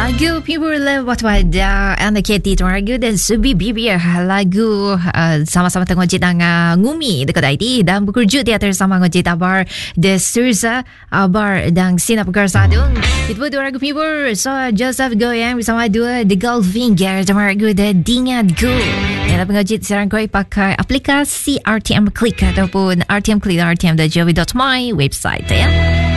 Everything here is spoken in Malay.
Lagu People Lewat Wadah Anak Katie tu lagu dan Subi Bibi lagu sama-sama tengok cita ngumi dekat IT dan bekerja di atas sama ngojit abar de Surza abar dan Sinap Garsadung itu dua lagu People so Joseph Goyang bersama dua The Goldfinger sama lagu de Dingat Go yang ngojit sekarang kau pakai aplikasi RTM Click ataupun RTM Click RTM.jovi.my website ya.